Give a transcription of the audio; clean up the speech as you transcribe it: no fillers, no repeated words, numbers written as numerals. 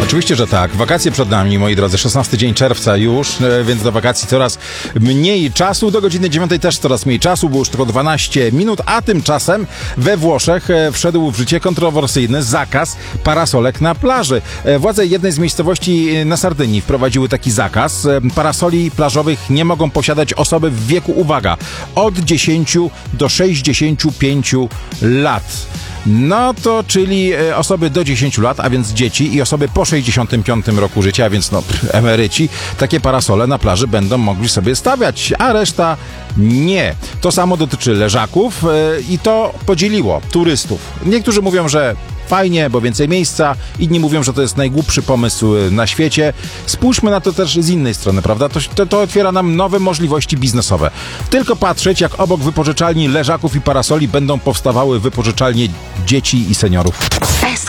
Oczywiście, że tak. Wakacje przed nami, moi drodzy. 16 dzień czerwca już, więc do wakacji coraz mniej czasu. Do godziny 9 też coraz mniej czasu, bo już tylko 12 minut, a tymczasem we Włoszech wszedł w życie kontrowersyjny zakaz parasolek na plaży. Władze jednej z miejscowości na Sardynii wprowadziły taki zakaz. Parasoli plażowych nie mogą posiadać osoby w wieku, uwaga, od 10 do 65 lat. No to czyli osoby do 10 lat, a więc dzieci i osoby po 65 roku życia, a więc emeryci, takie parasole na plaży będą mogli sobie stawiać, a reszta nie. To samo dotyczy leżaków i to podzieliło turystów. Niektórzy mówią, że fajnie, bo więcej miejsca, inni mówią, że to jest najgłupszy pomysł na świecie. Spójrzmy na to też z innej strony, prawda? To otwiera nam nowe możliwości biznesowe. Tylko patrzeć, jak obok wypożyczalni leżaków i parasoli będą powstawały wypożyczalnie dzieci i seniorów.